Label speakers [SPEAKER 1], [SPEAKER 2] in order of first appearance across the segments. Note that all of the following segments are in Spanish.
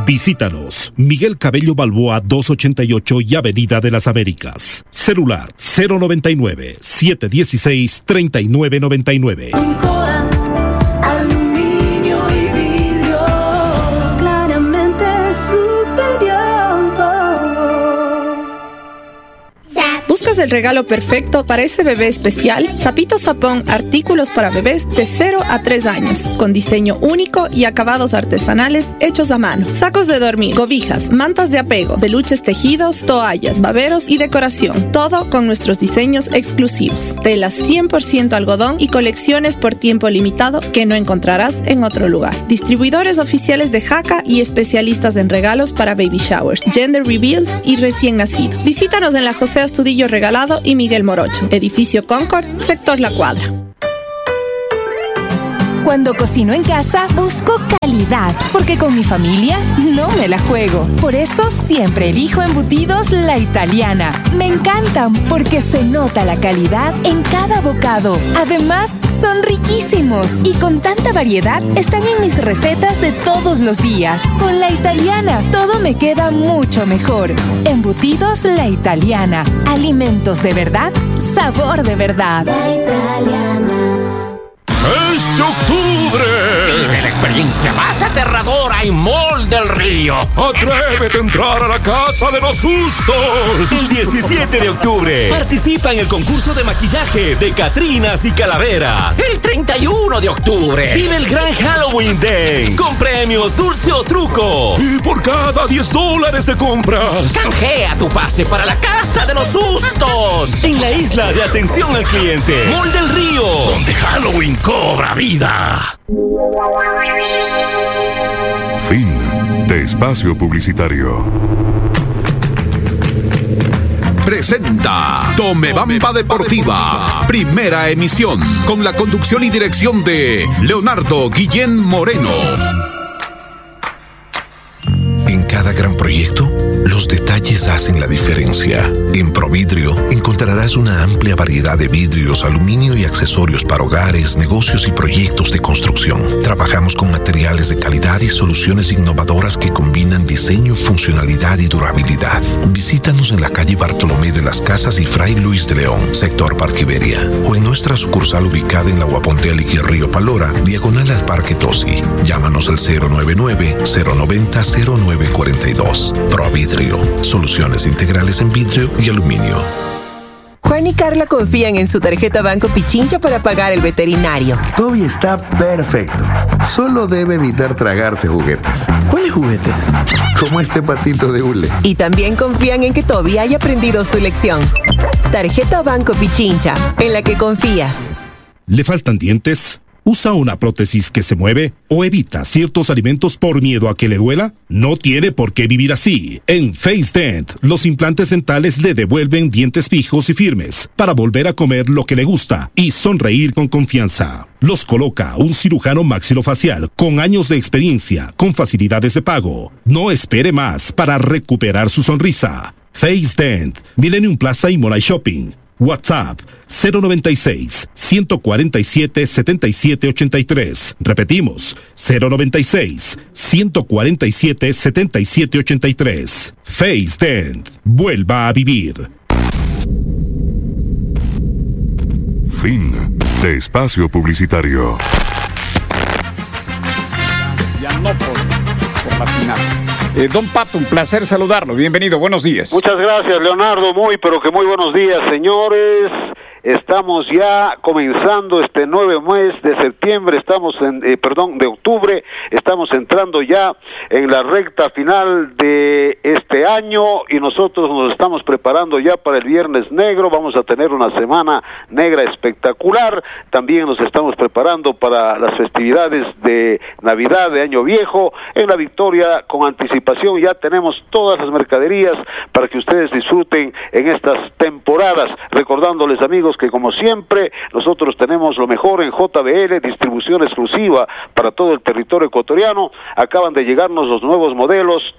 [SPEAKER 1] Visítanos, Miguel Cabello Balboa 288 y Avenida de las Américas. Celular 099-716-3999.
[SPEAKER 2] Aluminio y vidrio, claramente superior.
[SPEAKER 3] ¿Buscas el regalo perfecto para ese bebé especial? Sapito Sapón, artículos para bebés de 0 a 3 años, con diseño único y acabados artesanales hechos a mano. Sacos de dormir, cobijas, mantas de apego, peluches tejidos, toallas, baberos y decoración. Todo con nuestros diseños exclusivos. Telas 100% algodón y colecciones por tiempo limitado que no encontrarás en otro lugar. Distribuidores oficiales de Jaca y especialistas en regalos para baby showers, gender reveals y recién nacidos. Visítanos en la José Astudillo Regalado y Miguel Morocho, Edificio Concord, Sector La Cuadra.
[SPEAKER 4] Cuando cocino en casa, busco calidad, porque con mi familia no me la juego. Por eso siempre elijo embutidos La Italiana. Me encantan porque se nota la calidad en cada bocado. Además, son riquísimos y con tanta variedad están en mis recetas de todos los días. Con La Italiana, todo me queda mucho mejor. Embutidos La Italiana. Alimentos de verdad, sabor de verdad.
[SPEAKER 2] La Italiana.
[SPEAKER 5] ¡Este octubre!
[SPEAKER 6] Vive la experiencia más aterradora en Mall del Río.
[SPEAKER 5] ¡Atrévete a entrar a la Casa de los Sustos!
[SPEAKER 7] El 17 de octubre, participa en el concurso de maquillaje de Catrinas y Calaveras.
[SPEAKER 6] El 31 de octubre,
[SPEAKER 7] Vive el gran Halloween Day, con premios dulce o truco.
[SPEAKER 5] Y por cada $10 de compras,
[SPEAKER 6] canjea tu pase para la Casa de los Sustos.
[SPEAKER 7] En la isla de atención al cliente, Mall del Río,
[SPEAKER 6] donde Halloween cobra vida.
[SPEAKER 8] Fin de espacio publicitario.
[SPEAKER 9] Presenta Tomebamba Deportiva, primera emisión, con la conducción y dirección de Leonardo Guillén Moreno.
[SPEAKER 10] En cada gran proyecto, los detalles hacen la diferencia. En Providrio encontrarás una amplia variedad de vidrios, aluminio y accesorios para hogares, negocios y proyectos de construcción. Trabajamos con materiales de calidad y soluciones innovadoras que combinan diseño, funcionalidad y durabilidad. Visítanos en la calle Bartolomé de las Casas y Fray Luis de León, sector Parque Iberia, o en nuestra sucursal ubicada en la Guapontélic y Río Palora, diagonal al Parque Tosi. Llámanos al 099-090-0942. Providrio, soluciones integrales en vidrio y aluminio.
[SPEAKER 11] Juan y Carla confían en su tarjeta Banco Pichincha para pagar el veterinario.
[SPEAKER 12] Toby está perfecto. Solo debe evitar tragarse juguetes. ¿Cuáles juguetes? Como este patito de hule.
[SPEAKER 11] Y también confían en que Toby haya aprendido su lección. Tarjeta Banco Pichincha, en la que confías.
[SPEAKER 1] ¿Le faltan dientes? ¿Usa una prótesis que se mueve? ¿O evita ciertos alimentos por miedo a que le duela? No tiene por qué vivir así. En Face Dent, los implantes dentales le devuelven dientes fijos y firmes para volver a comer lo que le gusta y sonreír con confianza. Los coloca un cirujano maxilofacial con años de experiencia, con facilidades de pago. No espere más para recuperar su sonrisa. Face Dent, Millennium Plaza y Molay Shopping. WhatsApp 096-147-7783. Repetimos, 096-147-7783. Face Dent. Vuelva a vivir.
[SPEAKER 8] Fin de espacio publicitario.
[SPEAKER 13] Ya no por patinar. Don Pato, un placer saludarlo. Bienvenido, buenos días.
[SPEAKER 14] Muchas gracias, Leonardo. Pero que muy buenos días, señores. Estamos ya comenzando este 9 mes de septiembre, de octubre, estamos entrando ya en la recta final de este año y nosotros nos estamos preparando ya para el Viernes Negro. Vamos a tener una semana negra espectacular. También nos estamos preparando para las festividades de Navidad, de Año Viejo. En La Victoria, con anticipación, ya tenemos todas las mercaderías para que ustedes disfruten en estas temporadas. Recordándoles, amigos, que como siempre nosotros tenemos lo mejor en JBL, distribución exclusiva para todo el territorio ecuatoriano. Acaban de llegarnos los nuevos modelos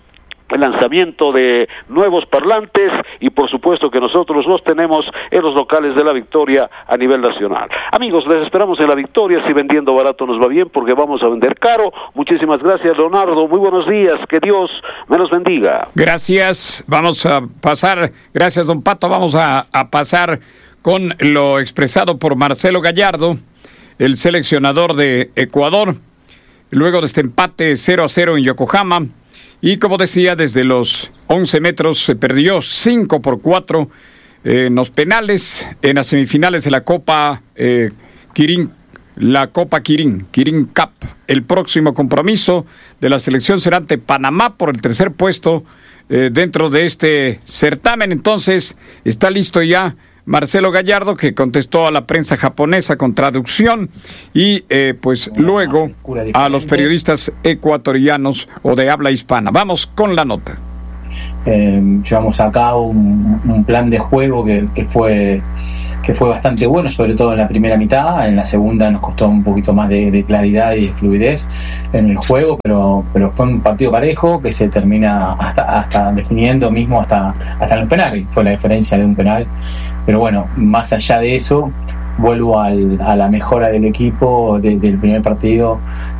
[SPEAKER 14] el lanzamiento de nuevos parlantes y por supuesto que nosotros los tenemos en los locales de La Victoria a nivel nacional. Amigos, les esperamos en La Victoria. Si vendiendo barato nos va bien, porque vamos a vender caro. Muchísimas gracias, Leonardo. Muy buenos días. Que Dios me los bendiga.
[SPEAKER 13] Gracias. Vamos a pasar, gracias, don Pato. Vamos a pasar con lo expresado por Marcelo Gallardo, el seleccionador de Ecuador, luego de este empate 0-0 en Yokohama. Y como decía, desde los 11 metros se perdió 5-4 en los penales en las semifinales de la Copa Kirin, Kirin Cup. El próximo compromiso de la selección será ante Panamá por el tercer puesto dentro de este certamen. Entonces está listo ya Marcelo Gallardo, que contestó a la prensa japonesa con traducción y pues luego a los periodistas ecuatorianos o de habla hispana. Vamos con la nota.
[SPEAKER 15] Llevamos a cabo un plan de juego que fue bastante bueno, sobre todo en la primera mitad. En la segunda nos costó un poquito más de claridad y de fluidez en el juego, pero fue un partido parejo que se termina hasta definiendo mismo hasta los penales. Fue la diferencia de un penal. Pero bueno, más allá de eso, vuelvo a la mejora del equipo del primer partido,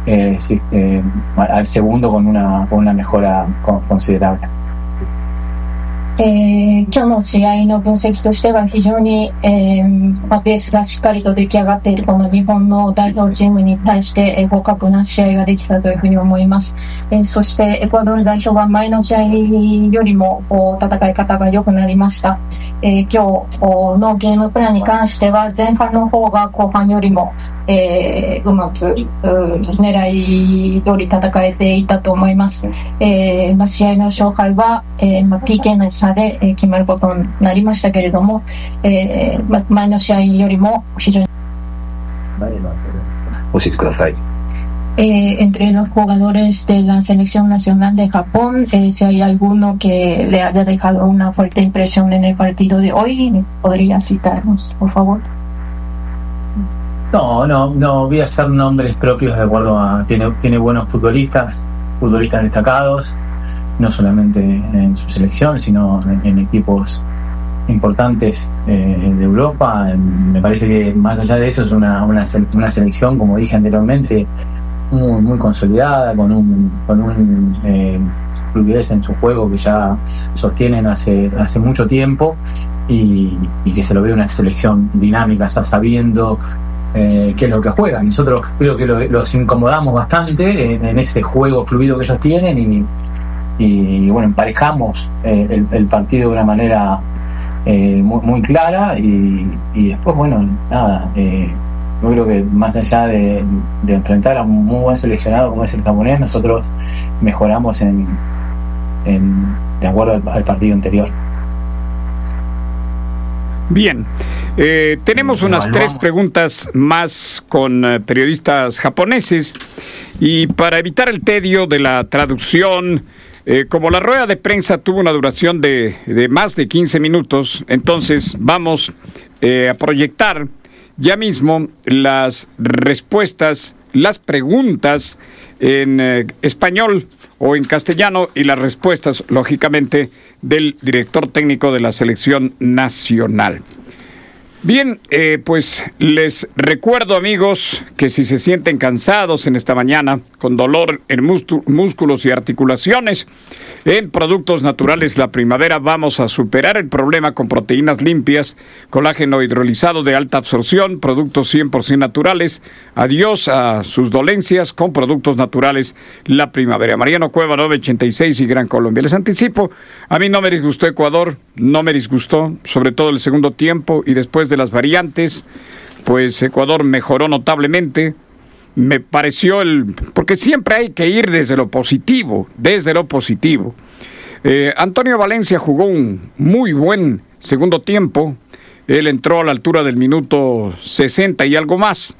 [SPEAKER 15] al segundo con una mejora considerable.
[SPEAKER 16] 今日の試合の分析としては非常に、ベースがしっかりと出来上がっているこの日本の代表チームに対して、互角な試合ができたというふうに思います。そしてエクアドル代表は前の試合よりも戦い方が良くなりました。今日のゲームプランに関しては前半の方が後半よりもうまく狙い通り戦えていたと思います。試合の勝敗は、PK の差で決まることになりましたけれども、前の試合よりも非常に
[SPEAKER 15] 教えてください。
[SPEAKER 16] Entre los jugadores de la selección nacional de Japón, si hay alguno que le haya dejado una fuerte impresión en el partido de hoy, ¿podría citarnos, por favor?
[SPEAKER 15] No voy a hacer nombres propios de acuerdo a... Tiene buenos futbolistas destacados, no solamente en su selección, sino en equipos importantes de Europa. Me parece que más allá de eso es una selección, como dije anteriormente, muy consolidada, con un fluidez en su juego que ya sostienen hace mucho tiempo y que se lo ve una selección dinámica, está sabiendo qué es lo que juegan. Nosotros creo que los incomodamos bastante en ese juego fluido que ellos tienen y bueno, emparejamos el partido de una manera muy clara y después, bueno, nada, yo creo que más allá de enfrentar a un muy buen seleccionado como es el japonés, nosotros mejoramos de acuerdo al partido anterior.
[SPEAKER 13] Bien, tenemos unas 3 preguntas más con periodistas japoneses y para evitar el tedio de la traducción, como la rueda de prensa tuvo una duración de más de 15 minutos, entonces vamos a proyectar ya mismo las respuestas, las preguntas en español o en castellano y las respuestas, lógicamente, del director técnico de la selección nacional. Bien, pues les recuerdo, amigos, que si se sienten cansados en esta mañana, con dolor en músculos y articulaciones, en Productos Naturales La Primavera vamos a superar el problema con proteínas limpias, colágeno hidrolizado de alta absorción, productos 100% naturales. Adiós a sus dolencias con Productos Naturales La Primavera. Mariano Cueva, 986 y Gran Colombia. Les anticipo, a mí no me disgustó Ecuador, no me disgustó, sobre todo el segundo tiempo y después de las variantes, pues Ecuador mejoró notablemente. Me pareció porque siempre hay que ir desde lo positivo, Antonio Valencia jugó un muy buen segundo tiempo. Él entró a la altura del minuto 60 y algo más.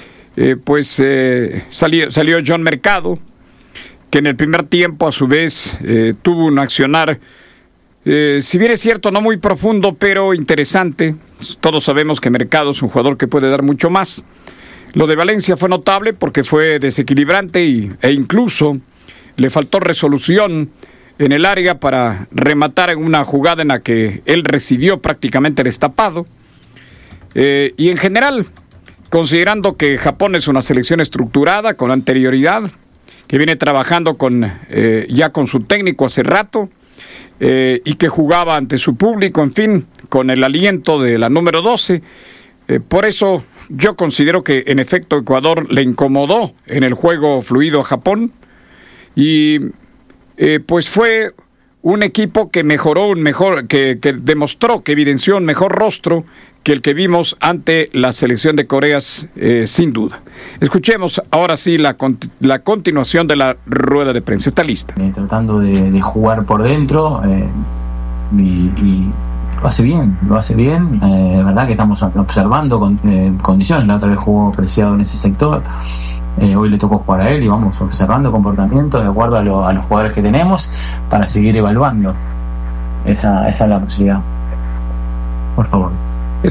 [SPEAKER 13] Salió John Mercado, que en el primer tiempo a su vez tuvo un accionar, si bien es cierto, no muy profundo, pero interesante. Todos sabemos que Mercado es un jugador que puede dar mucho más. Lo de Valencia fue notable porque fue desequilibrante e incluso le faltó resolución en el área para rematar en una jugada en la que él recibió prácticamente destapado. Y en general, considerando que Japón es una selección estructurada con anterioridad, que viene trabajando ya con su técnico hace rato, y que jugaba ante su público, en fin, con el aliento de la número 12. Por eso yo considero que en efecto Ecuador le incomodó en el juego fluido a Japón, y pues fue un equipo que mejoró, que demostró, que evidenció un mejor rostro que el que vimos ante la selección de Corea, sin duda. Escuchemos ahora sí la continuación de la rueda de prensa. Está lista.
[SPEAKER 15] Tratando de jugar por dentro, y lo hace bien. Verdad que estamos observando condiciones. La otra vez jugó Preciado en ese sector. Hoy le tocó jugar a él y vamos observando comportamientos de acuerdo a los jugadores que tenemos para seguir evaluando. Esa es la posibilidad. Por favor. A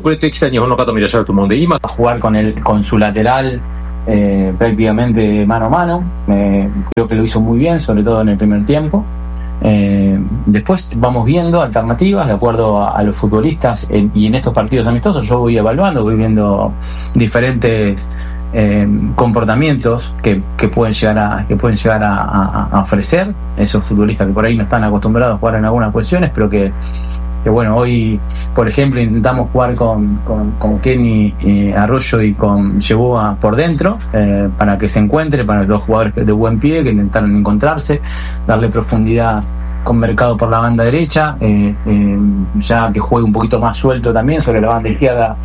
[SPEAKER 15] jugar con su lateral prácticamente mano a mano. Creo que lo hizo muy bien, sobre todo en el primer tiempo. Después vamos viendo alternativas de acuerdo a los futbolistas, y en estos partidos amistosos yo voy evaluando, voy viendo diferentes comportamientos que pueden llegar a ofrecer esos futbolistas que por ahí no están acostumbrados a jugar en algunas cuestiones, pero que bueno, hoy por ejemplo intentamos jugar con Kenny Arroyo y con Yeboah por dentro, para que se encuentre, para los jugadores de buen pie que intentaron encontrarse, darle profundidad con Mercado por la banda derecha, ya que juegue un poquito más suelto también sobre la banda izquierda,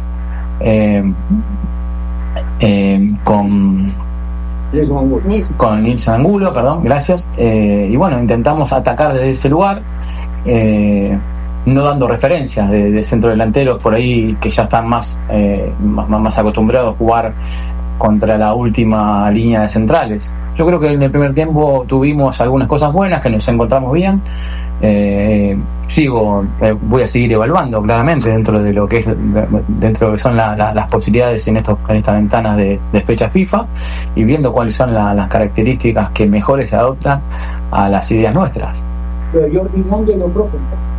[SPEAKER 15] con Nilson Angulo, perdón, gracias. Y bueno, intentamos atacar desde ese lugar, no dando referencias de centro delanteros por ahí que ya están más acostumbrados a jugar contra la última línea de centrales. Yo creo que en el primer tiempo tuvimos algunas cosas buenas, que nos encontramos bien. Voy a seguir evaluando claramente dentro de lo que son las posibilidades en estas ventanas de fecha FIFA, y viendo cuáles son las características que mejores se adoptan a las ideas nuestras.
[SPEAKER 17] Pero Jordi Monge lo profe.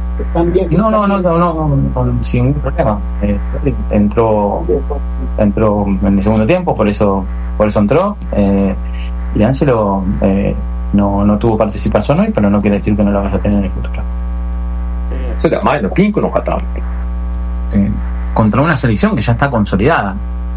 [SPEAKER 15] No, sin ningún problema. Entró en el segundo tiempo, por eso entró. Y Ángelo no tuvo participación hoy, pero no quiere decir que no la vaya a tener en el futuro. Contra una selección que ya está consolidada,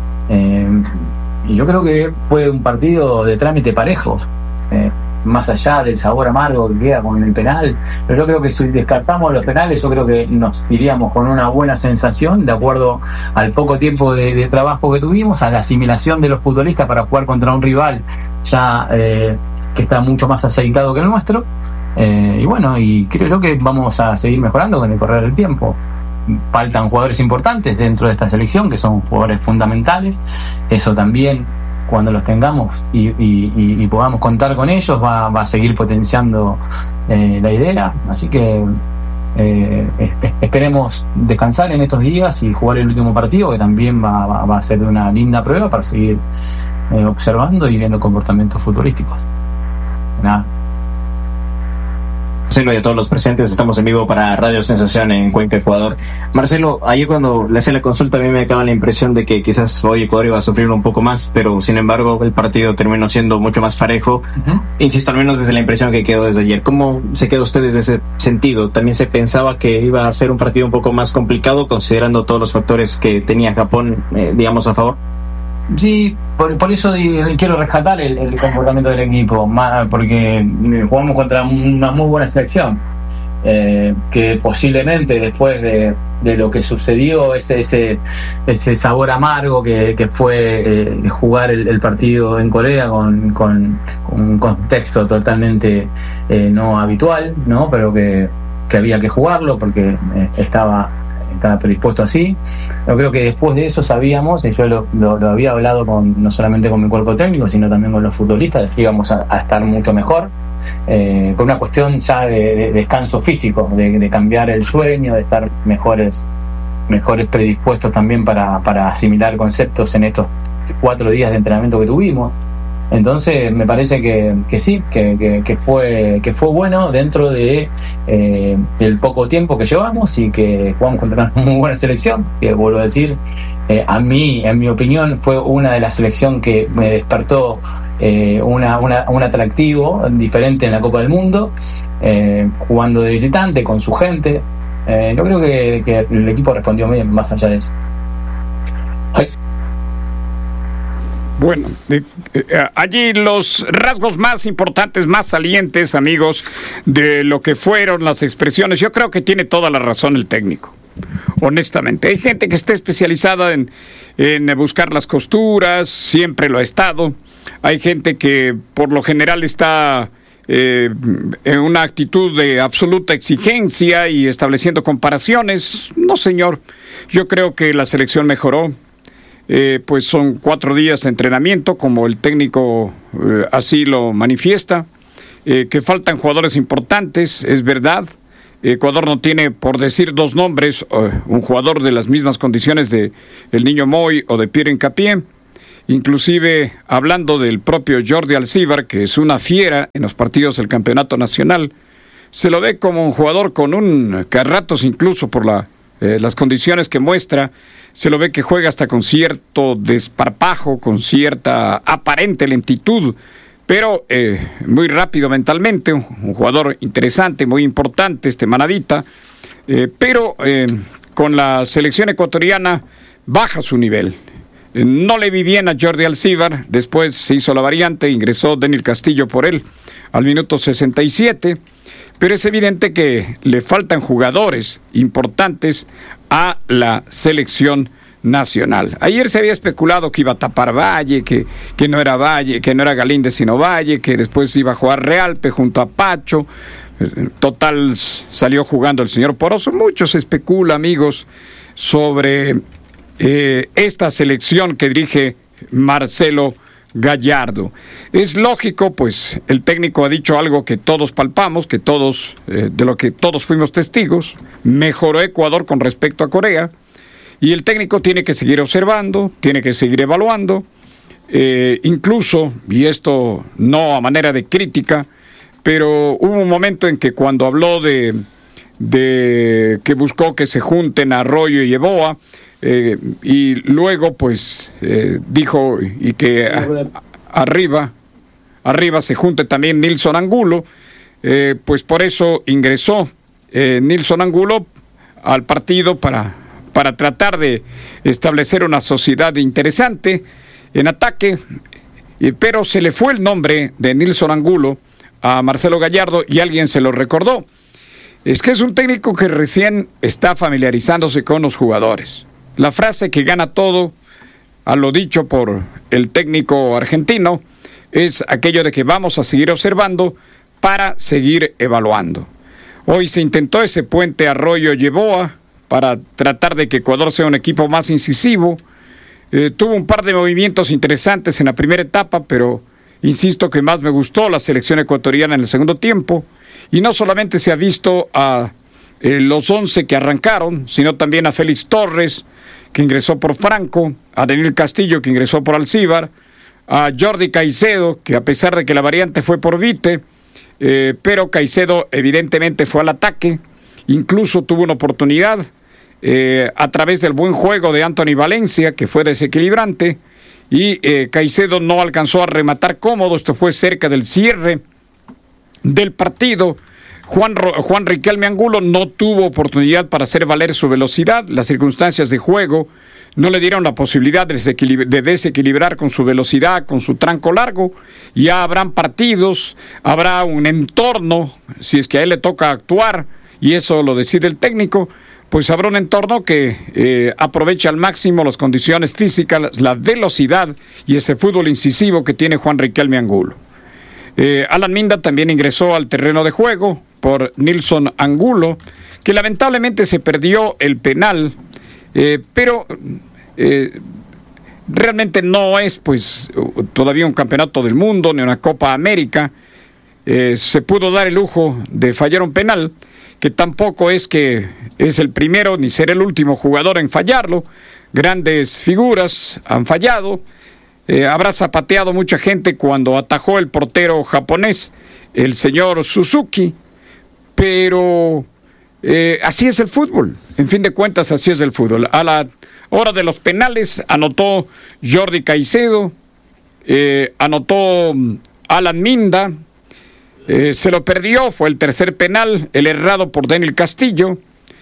[SPEAKER 15] y yo creo que fue un partido de trámite parejo, más allá del sabor amargo que queda con el penal, pero yo creo que si descartamos los penales, yo creo que nos iríamos con una buena sensación de acuerdo al poco tiempo de trabajo que tuvimos, a la asimilación de los futbolistas para jugar contra un rival ya que está mucho más aceitado que el nuestro, y bueno, y creo yo que vamos a seguir mejorando con el correr del tiempo. Faltan jugadores importantes dentro de esta selección, que son jugadores fundamentales. Eso también, cuando los tengamos y podamos contar con ellos, va a seguir potenciando la idea. Así que esperemos descansar en estos días y jugar el último partido, que también va a ser una linda prueba para seguir observando y viendo comportamientos futbolísticos. Nada.
[SPEAKER 18] Marcelo y a todos los presentes, estamos en vivo para Radio Sensación en Cuenca, Ecuador. Marcelo, ayer cuando le hacía la consulta a mí me daba la impresión de que quizás hoy Ecuador iba a sufrir un poco más, pero sin embargo el partido terminó siendo mucho más parejo. Insisto, al menos desde la impresión que quedó desde ayer. ¿Cómo se quedó usted desde ese sentido? ¿También se pensaba que iba a ser un partido un poco más complicado considerando todos los factores que tenía Japón, digamos, a favor?
[SPEAKER 15] Sí, por eso quiero rescatar el comportamiento del equipo, porque jugamos contra una muy buena selección, que posiblemente después de lo que sucedió, ese sabor amargo que fue jugar el partido en Corea con un contexto totalmente no habitual, ¿no? Pero que había que jugarlo porque estaba predispuesto así. Yo creo que después de eso sabíamos, y yo lo había hablado no solamente con mi cuerpo técnico, sino también con los futbolistas, que íbamos a estar mucho mejor, por una cuestión ya de descanso físico, de cambiar el sueño, de estar mejores predispuestos también para asimilar conceptos en estos 4 días de entrenamiento que tuvimos. Entonces me parece que sí, que fue bueno dentro de el poco tiempo que llevamos y que jugamos contra una muy buena selección, que vuelvo a decir, a mí, en mi opinión, fue una de las selecciones que me despertó un atractivo diferente en la Copa del Mundo, jugando de visitante con su gente. Yo creo que el equipo respondió bien, más allá de eso.
[SPEAKER 13] Bueno, allí los rasgos más importantes, más salientes, amigos, de lo que fueron las expresiones. Yo creo que tiene toda la razón el técnico, honestamente. Hay gente que está especializada en buscar las costuras, siempre lo ha estado. Hay gente que por lo general está en una actitud de absoluta exigencia y estableciendo comparaciones. No, señor, yo creo que la selección mejoró. Pues son 4 días de entrenamiento, como el técnico así lo manifiesta, que faltan jugadores importantes, es verdad. Ecuador no tiene, por decir 2 nombres, un jugador de las mismas condiciones de el Niño Moy o de Pierre Hincapié. Inclusive hablando del propio Jordi Alcivar, que es una fiera en los partidos del campeonato nacional, se lo ve como un jugador que a ratos, incluso por las condiciones que muestra, se lo ve que juega hasta con cierto desparpajo, con cierta aparente lentitud, pero muy rápido mentalmente, un jugador interesante, muy importante, Manadita, pero con la selección ecuatoriana baja su nivel. No le vi bien a Jordi Alcivar, después se hizo la variante, ingresó Daniel Castillo por él al minuto 67, pero es evidente que le faltan jugadores importantes a la selección nacional. Ayer se había especulado que iba a tapar Valle, que no era Valle, que no era Galíndez sino Valle, que después iba a jugar Realpe junto a Pacho. Total, salió jugando el señor Poroso. Mucho se especula, amigos, sobre esta selección que dirige Marcelo Gallardo. Es lógico, pues el técnico ha dicho algo que todos palpamos, que todos de lo que todos fuimos testigos. Mejoró Ecuador con respecto a Corea y el técnico tiene que seguir observando, tiene que seguir evaluando, incluso, y esto no a manera de crítica, pero hubo un momento en que cuando habló de que buscó que se junten Arroyo y Yeboa, y luego pues dijo y que arriba se junte también Nilson Angulo, pues por eso ingresó Nilson Angulo al partido para tratar de establecer una sociedad interesante en ataque, pero se le fue el nombre de Nilson Angulo a Marcelo Gallardo y alguien se lo recordó. Es que es un técnico que recién está familiarizándose con los jugadores. La frase que gana todo, a lo dicho por el técnico argentino, es aquello de que vamos a seguir observando para seguir evaluando. Hoy se intentó ese puente Arroyo-Yeboa para tratar de que Ecuador sea un equipo más incisivo. Tuvo un par de movimientos interesantes en la primera etapa, pero insisto que más me gustó la selección ecuatoriana en el segundo tiempo. Y no solamente se ha visto a los 11 que arrancaron, sino también a Félix Torres, que ingresó por Franco, a Daniel Castillo, que ingresó por Alcivar, a Jordi Caicedo, que a pesar de que la variante fue por Vite, pero Caicedo evidentemente fue al ataque, incluso tuvo una oportunidad a través del buen juego de Anthony Valencia, que fue desequilibrante, y Caicedo no alcanzó a rematar cómodo. Esto fue cerca del cierre del partido. Juan Riquelme Angulo no tuvo oportunidad para hacer valer su velocidad. Las circunstancias de juego no le dieron la posibilidad de desequilibrar con su velocidad, con su tranco largo. Ya habrán partidos, habrá un entorno, si es que a él le toca actuar, y eso lo decide el técnico, pues habrá un entorno que aproveche al máximo las condiciones físicas, la velocidad y ese fútbol incisivo que tiene Juan Riquelme Angulo. Alan Minda también ingresó al terreno de juego por Nilson Angulo, que lamentablemente se perdió el penal, pero realmente no es pues todavía un campeonato del mundo ni una Copa América. Se pudo dar el lujo de fallar un penal, que tampoco es que es el primero ni será el último jugador en fallarlo. Grandes figuras han fallado. habrá zapateado mucha gente cuando atajó el portero japonés, el señor Suzuki, pero así es el fútbol. En fin de cuentas, así es el fútbol. A la hora de los penales anotó Jordi Caicedo, anotó Alan Minda, se lo perdió, fue el tercer penal, el errado por Daniel Castillo.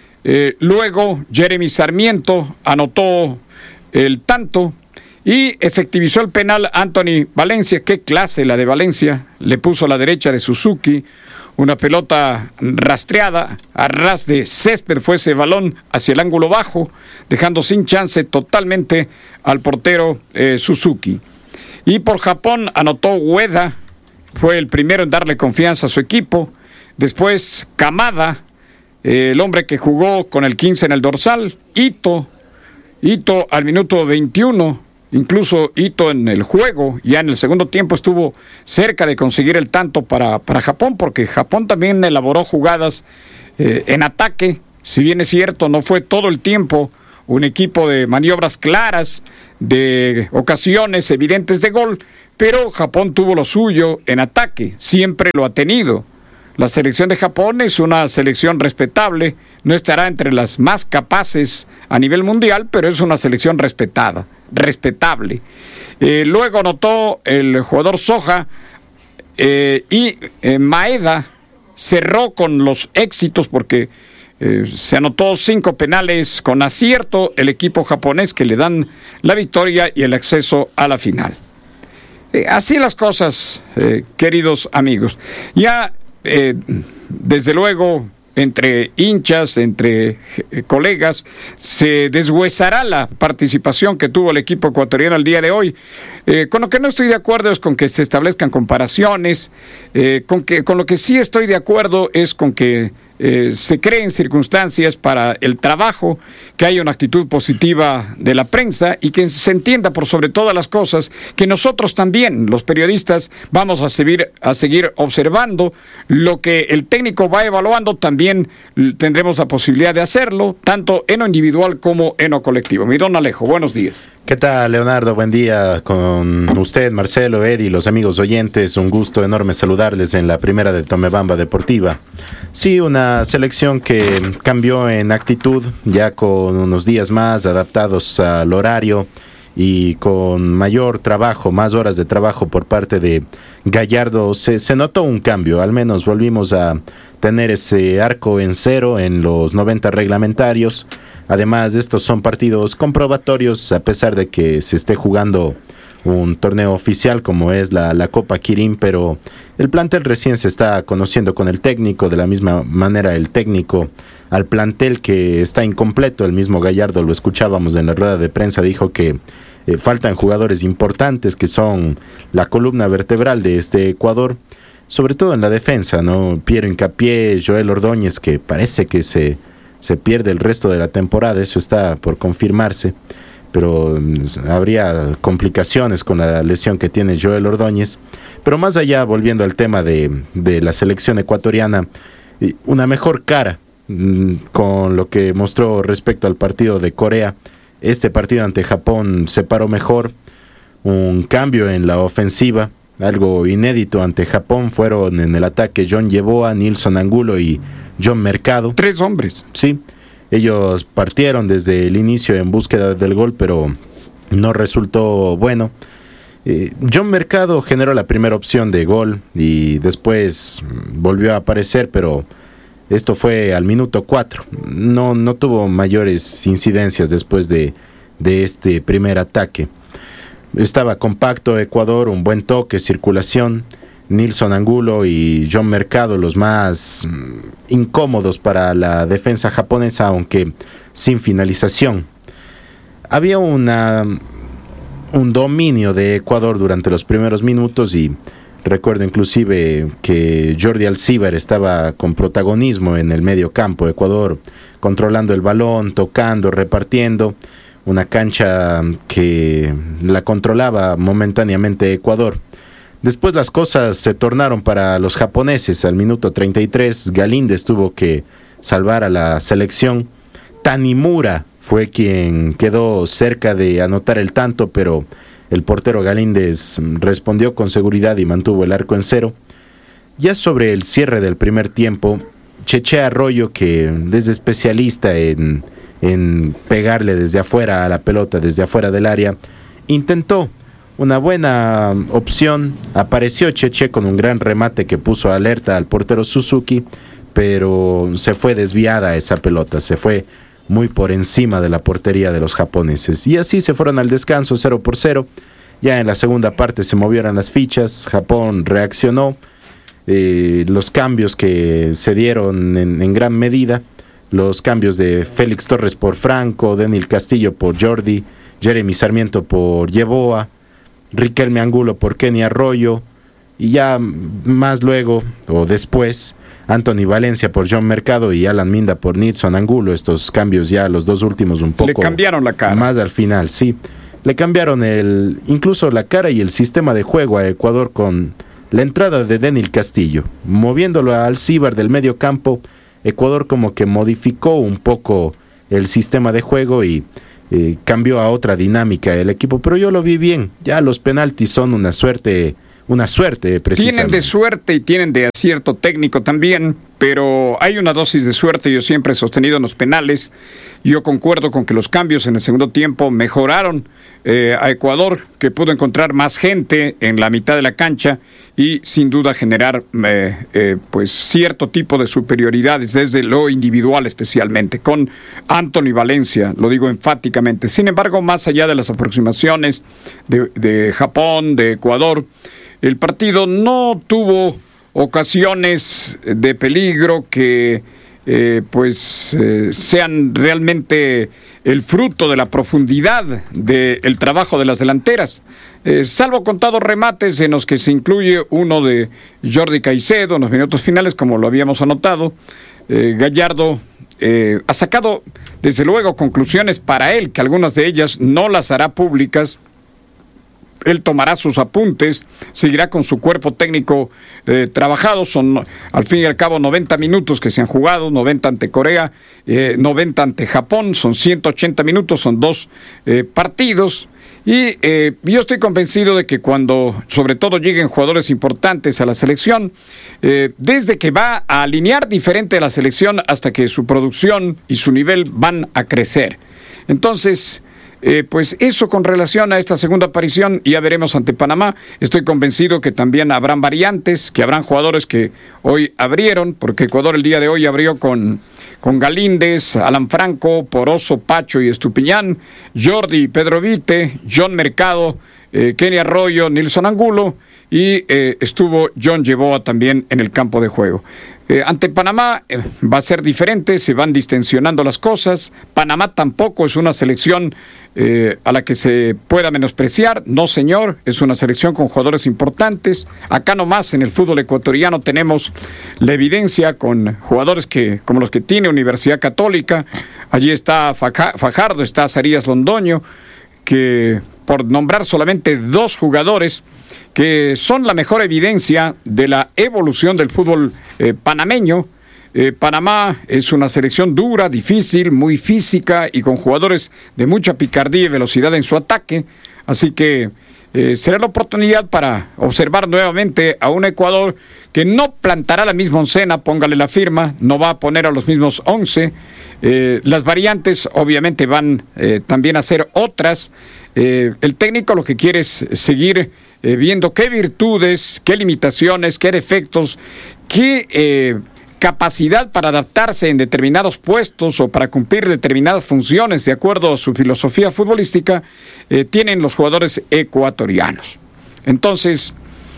[SPEAKER 13] Luego Jeremy Sarmiento anotó el tanto y efectivizó el penal Anthony Valencia. Qué clase la de Valencia, le puso a la derecha de Suzuki una pelota rastreada, a ras de césped fue ese balón hacia el ángulo bajo, dejando sin chance totalmente al portero Suzuki. Y por Japón anotó Ueda, fue el primero en darle confianza a su equipo. Después Kamada, el hombre que jugó con el 15 en el dorsal. Ito al minuto 21, incluso Ito en el juego, ya en el segundo tiempo estuvo cerca de conseguir el tanto para Japón, porque Japón también elaboró jugadas en ataque. Si bien es cierto, no fue todo el tiempo un equipo de maniobras claras, de ocasiones evidentes de gol, pero Japón tuvo lo suyo en ataque, siempre lo ha tenido. La selección de Japón es una selección respetable, no estará entre las más capaces a nivel mundial, pero es una selección respetable. Luego anotó el jugador Soja y Maeda cerró con los éxitos porque se anotó 5 penales con acierto el equipo japonés que le dan la victoria y el acceso a la final. Así las cosas, queridos amigos. Ya, desde luego, entre hinchas, entre colegas, se deshuesará la participación que tuvo el equipo ecuatoriano el día de hoy. Con lo que no estoy de acuerdo es con que se establezcan comparaciones, con lo que sí estoy de acuerdo es con que se creen circunstancias para el trabajo, que haya una actitud positiva de la prensa y que se entienda por sobre todas las cosas que nosotros también, los periodistas, vamos a seguir observando lo que el técnico va evaluando. También tendremos la posibilidad de hacerlo, tanto en lo individual como en lo colectivo. Mi don Alejo, buenos días.
[SPEAKER 19] ¿Qué tal, Leonardo? Buen día con usted, Marcelo, Eddie, los amigos oyentes. Un gusto enorme saludarles en la primera de Tomebamba Deportiva. Sí, una selección que cambió en actitud, ya con unos días más adaptados al horario y con mayor trabajo, más horas de trabajo por parte de Gallardo. Se notó un cambio, al menos volvimos a tener ese arco en cero en los 90 reglamentarios. Además, estos son partidos comprobatorios, a pesar de que se esté jugando un torneo oficial como es la Copa Kirin, pero el plantel recién se está conociendo con el técnico. De la misma manera, el técnico al plantel que está incompleto. El mismo Gallardo, lo escuchábamos en la rueda de prensa, dijo que faltan jugadores importantes que son la columna vertebral de este Ecuador, sobre todo en la defensa, ¿no? Piero Hincapié, Joel Ordóñez, que parece que se pierde el resto de la temporada, eso está por confirmarse, pero habría complicaciones con la lesión que tiene Joel Ordóñez. Pero más allá, volviendo al tema de la selección ecuatoriana, una mejor cara con lo que mostró respecto al partido de Corea. Este partido ante Japón se paró mejor, un cambio en la ofensiva, algo inédito ante Japón. Fueron en el ataque John Yeboah, Nilson Angulo y John Mercado.
[SPEAKER 13] 3 hombres.
[SPEAKER 19] Sí, ellos partieron desde el inicio en búsqueda del gol, pero no resultó bueno. John Mercado generó la primera opción de gol y después volvió a aparecer, pero esto fue al minuto 4. No tuvo mayores incidencias después de este primer ataque. Estaba compacto Ecuador, un buen toque, circulación. Nilson Angulo y John Mercado los más incómodos para la defensa japonesa, aunque sin finalización. Había un dominio de Ecuador durante los primeros minutos y recuerdo inclusive que Jordi Alcíbar estaba con protagonismo en el medio campo. Ecuador controlando el balón, tocando, repartiendo. Una cancha que la controlaba momentáneamente Ecuador. Después las cosas se tornaron para los japoneses. Al minuto 33, Galíndez tuvo que salvar a la selección. Tanimura fue quien quedó cerca de anotar el tanto, pero El portero Galíndez respondió con seguridad y mantuvo el arco en cero. Ya sobre el cierre del primer tiempo, Cheche Arroyo, que es especialista en pegarle desde afuera a la pelota, desde afuera del área, intentó una buena opción. Apareció Cheche con un gran remate que puso alerta al portero Suzuki, pero se fue desviada esa pelota, se fue muy por encima de la portería de los japoneses. Y así se fueron al descanso 0-0. Ya en la segunda parte se movieron las fichas, Japón reaccionó. Los cambios que se dieron en gran medida, los cambios de Félix Torres por Franco, Denil Castillo por Jordi, Jeremy Sarmiento por Yeboah, Riquelme Angulo por Kenny Arroyo, y ya más luego o después Anthony Valencia por John Mercado y Alan Minda por Nilson Angulo. Estos cambios ya los dos últimos un poco
[SPEAKER 13] le cambiaron la cara,
[SPEAKER 19] más al final, sí, le cambiaron incluso la cara y el sistema de juego a Ecuador con la entrada de Denil Castillo, moviéndolo al Alcíbar del medio campo. Ecuador como que modificó un poco el sistema de juego y cambió a otra dinámica el equipo, pero yo lo vi bien. Ya los penaltis son una suerte precisamente.
[SPEAKER 13] Tienen de suerte y tienen de acierto técnico también, pero hay una dosis de suerte. Yo siempre he sostenido en los penales. Yo concuerdo con que los cambios en el segundo tiempo mejoraron a Ecuador, que pudo encontrar más gente en la mitad de la cancha y sin duda generar pues cierto tipo de superioridades desde lo individual, especialmente con Anthony Valencia, lo digo enfáticamente. Sin embargo, más allá de las aproximaciones de Japón, de Ecuador, el partido no tuvo ocasiones de peligro que sean realmente el fruto de la profundidad del trabajo de las delanteras, salvo contados remates en los que se incluye uno de Jordi Caicedo en los minutos finales, como lo habíamos anotado. Gallardo ha sacado desde luego conclusiones para él, que algunas de ellas no las hará públicas. Él tomará sus apuntes, seguirá con su cuerpo técnico trabajado. Son al fin y al cabo 90 minutos que se han jugado, 90 ante Corea, 90 ante Japón, son 180 minutos, son 2 partidos. Y yo estoy convencido de que cuando sobre todo lleguen jugadores importantes a la selección, desde que va a alinear diferente a la selección hasta que su producción y su nivel van a crecer. Entonces, pues eso con relación a esta segunda aparición, ya veremos ante Panamá. Estoy convencido que también habrán variantes, que habrán jugadores que hoy abrieron, porque Ecuador el día de hoy abrió con Galíndez, Alan Franco, Poroso, Pacho y Estupiñán, Jordi, Pedro Vite, John Mercado, Kenny Arroyo, Nilson Angulo y estuvo John Yeboah también en el campo de juego. Ante Panamá va a ser diferente, se van distensionando las cosas. Panamá tampoco es una selección a la que se pueda menospreciar, no señor, es una selección con jugadores importantes. Acá nomás en el fútbol ecuatoriano tenemos la evidencia con jugadores como los que tiene Universidad Católica. Allí está Fajardo, está Zarías Londoño, que por nombrar solamente 2 jugadores que son la mejor evidencia de la evolución del fútbol panameño. Panamá es una selección dura, difícil, muy física y con jugadores de mucha picardía y velocidad en su ataque. Así que será la oportunidad para observar nuevamente a un Ecuador que no plantará la misma oncena, póngale la firma, no va a poner a los mismos 11. Las variantes obviamente van también a ser otras. El técnico lo que quiere es seguir viendo qué virtudes, qué limitaciones, qué defectos, qué capacidad para adaptarse en determinados puestos o para cumplir determinadas funciones de acuerdo a su filosofía futbolística tienen los jugadores ecuatorianos. Entonces,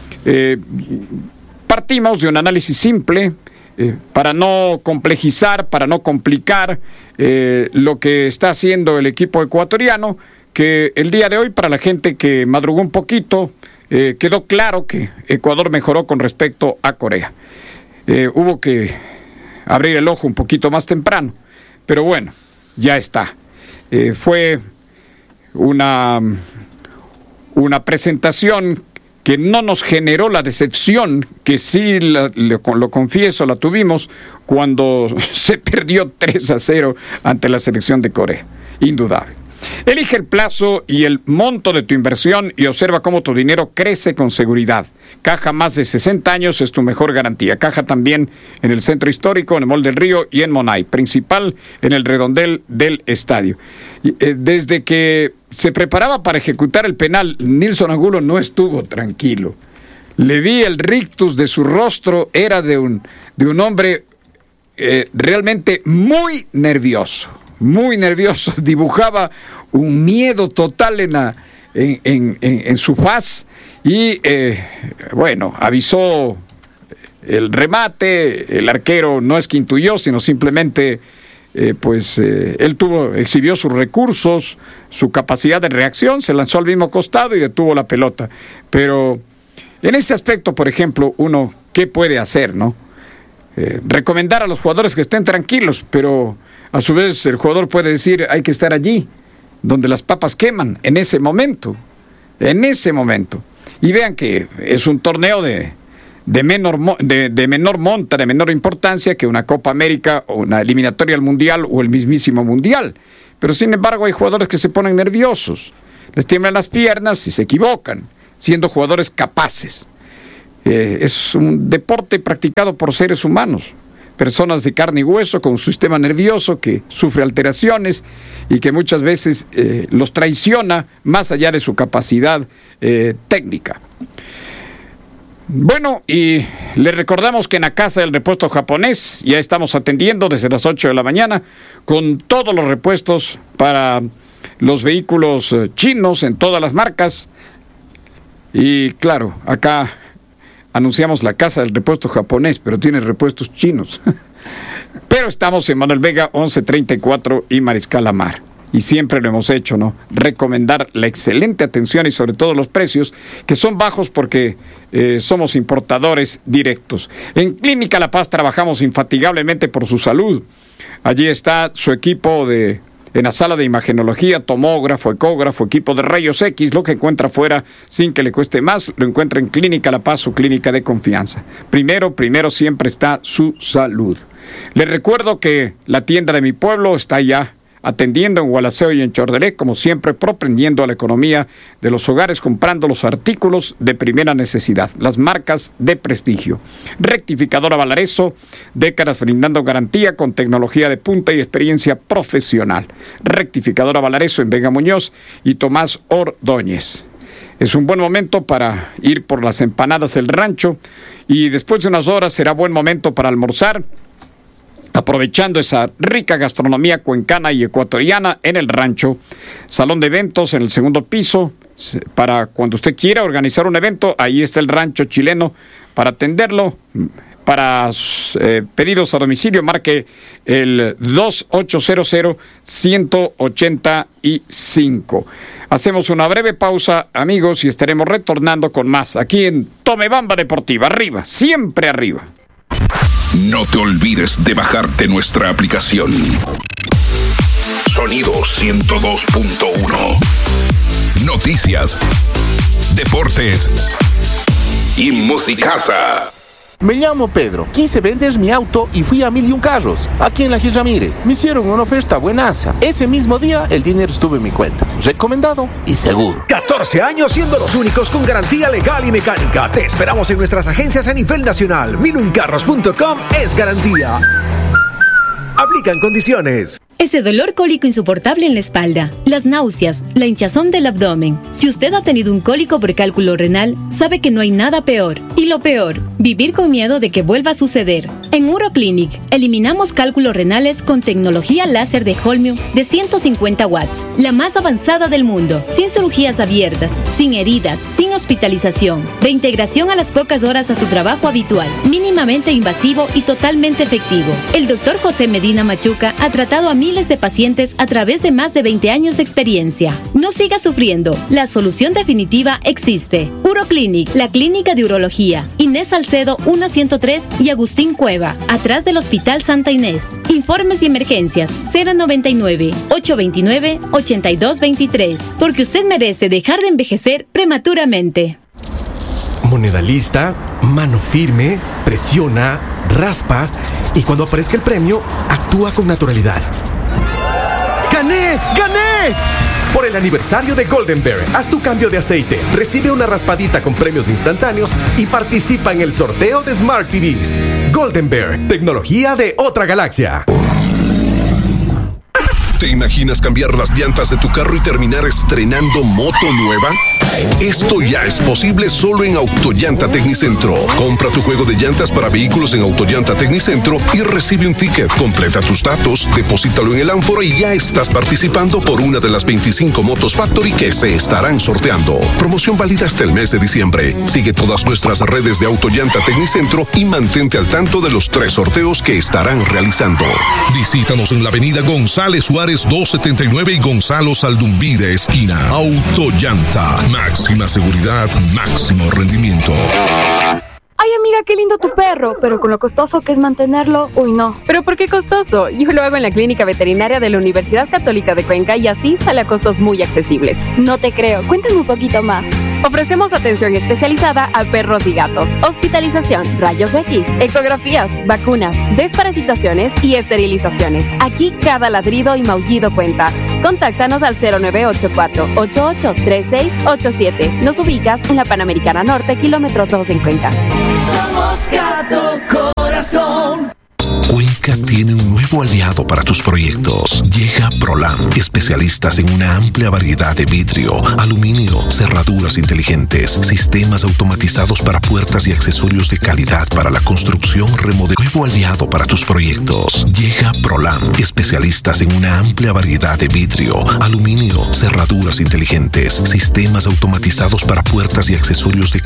[SPEAKER 13] partimos de un análisis simple para no complejizar, para no complicar lo que está haciendo el equipo ecuatoriano, que el día de hoy, para la gente que madrugó un poquito, quedó claro que Ecuador mejoró con respecto a Corea. Hubo que abrir el ojo un poquito más temprano, pero bueno, ya está. Fue una presentación que no nos generó la decepción, que sí, lo confieso, la tuvimos cuando se perdió 3-0 ante la selección de Corea. Indudable. Elige el plazo y el monto de tu inversión y observa cómo tu dinero crece con seguridad. Caja más de 60 años es tu mejor garantía. Caja también en el Centro Histórico, en el Mall del Río y en Monay. Principal en el redondel del estadio. Desde que se preparaba para ejecutar el penal, Nilson Angulo no estuvo tranquilo. Le vi el rictus de su rostro, era de un hombre realmente muy nervioso, dibujaba un miedo total en su faz y avisó el remate, el arquero no es que intuyó, sino simplemente él exhibió sus recursos, su capacidad de reacción, se lanzó al mismo costado y detuvo la pelota, pero en ese aspecto, por ejemplo, uno, ¿qué puede hacer, no? Recomendar a los jugadores que estén tranquilos, pero a su vez el jugador puede decir, hay que estar allí, donde las papas queman, en ese momento. Y vean que es un torneo de menor monta, de menor importancia que una Copa América o una eliminatoria al Mundial o el mismísimo Mundial. Pero sin embargo hay jugadores que se ponen nerviosos, les tiemblan las piernas y se equivocan, siendo jugadores capaces. Es un deporte practicado por seres humanos, personas de carne y hueso con un sistema nervioso que sufre alteraciones y que muchas veces los traiciona más allá de su capacidad técnica. Bueno, y le recordamos que en la Casa del Repuesto Japonés ya estamos atendiendo desde las 8 de la mañana con todos los repuestos para los vehículos chinos en todas las marcas. Y claro, acá anunciamos la Casa del Repuesto Japonés, pero tiene repuestos chinos. Pero estamos en Manuel Vega 1134 y Mariscal Amar. Y siempre lo hemos hecho, ¿no? Recomendar la excelente atención y sobre todo los precios, que son bajos porque somos importadores directos. En Clínica La Paz trabajamos infatigablemente por su salud. Allí está su equipo en la sala de imagenología, tomógrafo, ecógrafo, equipo de rayos X, lo que encuentra fuera sin que le cueste más, lo encuentra en Clínica La Paz, su clínica de confianza. Primero siempre está su salud. Les recuerdo que la tienda de mi pueblo está ya atendiendo en Gualaceo y en Chordelé, como siempre, propendiendo a la economía de los hogares, comprando los artículos de primera necesidad, las marcas de prestigio. Rectificadora Valareso, décadas brindando garantía con tecnología de punta y experiencia profesional. Rectificadora Valareso en Vega Muñoz y Tomás Ordóñez. Es un buen momento para ir por las empanadas del rancho y después de unas horas será buen momento para almorzar, aprovechando esa rica gastronomía cuencana y ecuatoriana en el rancho. Salón de eventos en el segundo piso, para cuando usted quiera organizar un evento, ahí está el rancho chileno para atenderlo. Para pedidos a domicilio, marque el 2800-185. Hacemos una breve pausa, amigos, y estaremos retornando con más aquí en Tomebamba Deportiva. Arriba, siempre arriba.
[SPEAKER 9] No te olvides de bajarte nuestra aplicación. Sonido 102.1. Noticias, deportes y musicaza.
[SPEAKER 20] Me llamo Pedro, quise vender mi auto y fui a 1001 Carros, aquí en la Gil Ramírez. Me hicieron una oferta buenaza. Ese mismo día el dinero estuvo en mi cuenta. Recomendado y seguro.
[SPEAKER 21] 14 años siendo los únicos con garantía legal y mecánica. Te esperamos en nuestras agencias a nivel nacional. 1001carros.com es garantía. Aplican condiciones.
[SPEAKER 22] Ese dolor cólico insoportable en la espalda, las náuseas, la hinchazón del abdomen. Si usted ha tenido un cólico por cálculo renal, sabe que no hay nada peor. Y lo peor, vivir con miedo de que vuelva a suceder. En Uroclinic, eliminamos cálculos renales con tecnología láser de Holmium de 150 watts, la más avanzada del mundo, sin cirugías abiertas, sin heridas, sin hospitalización, reintegración a las pocas horas a su trabajo habitual, mínimamente invasivo y totalmente efectivo. El Dr. José Medina Machuca ha tratado a miles de pacientes a través de más de 20 años de experiencia. No siga sufriendo. La solución definitiva existe. Uroclinic, la clínica de urología. Inés Salcedo 103 y Agustín Cueva, atrás del Hospital Santa Inés. Informes y emergencias 099-829-8223. Porque usted merece dejar de envejecer prematuramente.
[SPEAKER 21] Moneda lista, mano firme, presiona, raspa y cuando aparezca el premio, actúa con naturalidad. ¡Gané! ¡Gané!
[SPEAKER 3] Por el aniversario de Golden Bear, haz tu cambio de aceite, recibe una raspadita con premios instantáneos y participa en el sorteo de Smart TVs. Golden Bear, tecnología de otra galaxia.
[SPEAKER 4] ¿Te imaginas cambiar las llantas de tu carro y terminar estrenando moto nueva? Esto ya es posible solo en Autollanta Tecnicentro. Compra tu juego de llantas para vehículos en Autollanta Tecnicentro y recibe un ticket. Completa tus datos, deposítalo en el ánfora y ya estás participando por una de las 25 motos Factory que se estarán sorteando. Promoción válida hasta el mes de diciembre. Sigue todas nuestras redes de Autollanta Tecnicentro y mantente al tanto de los 3 sorteos que estarán realizando.
[SPEAKER 5] Visítanos en la avenida González Suárez 279 y Gonzalo Saldumbide esquina. Autollanta. Máxima seguridad, máximo rendimiento.
[SPEAKER 23] Ay, amiga, qué lindo tu perro, pero con lo costoso que es mantenerlo, uy, no.
[SPEAKER 24] ¿Pero por qué costoso? Yo lo hago en la Clínica Veterinaria de la Universidad Católica de Cuenca y así sale a costos muy accesibles.
[SPEAKER 23] No te creo, cuéntame un poquito más.
[SPEAKER 24] Ofrecemos atención especializada a perros y gatos, hospitalización, rayos X, ecografías, vacunas, desparasitaciones y esterilizaciones. Aquí cada ladrido y maullido cuenta. Contáctanos al 0984-883687. Nos ubicas en la Panamericana Norte, kilómetro 2 en Cuenca.
[SPEAKER 2] Somos Gato Corazón.
[SPEAKER 10] Cuenca tiene un nuevo aliado para tus proyectos. Llega Prolam, especialistas en una amplia variedad de vidrio, aluminio, cerraduras inteligentes, sistemas automatizados para puertas y accesorios de calidad para la construcción, remodelación. Nuevo aliado para tus proyectos. Llega Prolam, especialistas en una amplia variedad de vidrio, aluminio, cerraduras inteligentes, sistemas automatizados para puertas y accesorios de